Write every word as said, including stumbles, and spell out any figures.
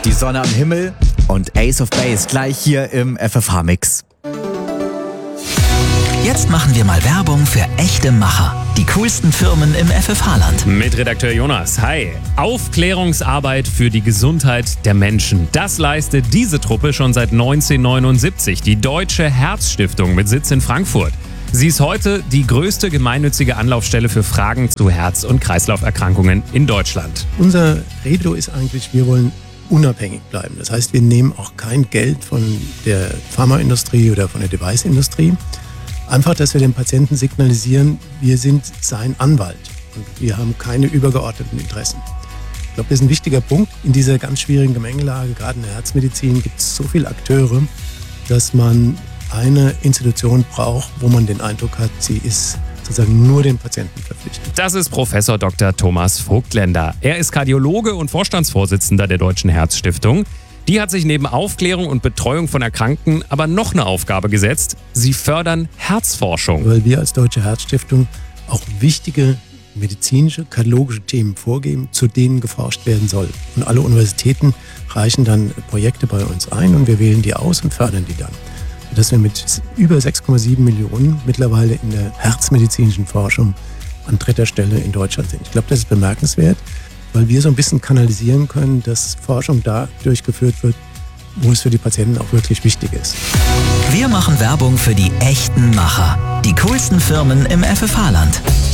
die Sonne am Himmel und Ace of Base gleich hier im F F H-Mix. Jetzt machen wir mal Werbung für echte Macher. Die coolsten Firmen im F F H-Land. Mit Redakteur Jonas. Hi. Aufklärungsarbeit für die Gesundheit der Menschen. Das leistet diese Truppe schon seit neunzehnhundertneunundsiebzig. Die Deutsche Herzstiftung mit Sitz in Frankfurt. Sie ist heute die größte gemeinnützige Anlaufstelle für Fragen zu Herz- und Kreislauferkrankungen in Deutschland. Unser Credo ist eigentlich, wir wollen unabhängig bleiben. Das heißt, wir nehmen auch kein Geld von der Pharmaindustrie oder von der Deviceindustrie. Einfach, dass wir dem Patienten signalisieren, wir sind sein Anwalt und wir haben keine übergeordneten Interessen. Ich glaube, das ist ein wichtiger Punkt. In dieser ganz schwierigen Gemengelage, gerade in der Herzmedizin, gibt es so viele Akteure, dass man eine Institution braucht, wo man den Eindruck hat, sie ist sozusagen nur dem Patienten verpflichtet. Das ist Professor Doktor Thomas Vogtländer. Er ist Kardiologe und Vorstandsvorsitzender der Deutschen Herzstiftung. Die hat sich neben Aufklärung und Betreuung von Erkrankten aber noch eine Aufgabe gesetzt. Sie fördern Herzforschung. Weil wir als Deutsche Herzstiftung auch wichtige medizinische, kardiologische Themen vorgeben, zu denen geforscht werden soll. Und alle Universitäten reichen dann Projekte bei uns ein und wir wählen die aus und fördern die dann. Dass wir mit über sechs Komma sieben Millionen mittlerweile in der herzmedizinischen Forschung an dritter Stelle in Deutschland sind. Ich glaube, das ist bemerkenswert, weil wir so ein bisschen kanalisieren können, dass Forschung da durchgeführt wird, wo es für die Patienten auch wirklich wichtig ist. Wir machen Werbung für die echten Macher. Die coolsten Firmen im F F H-Land.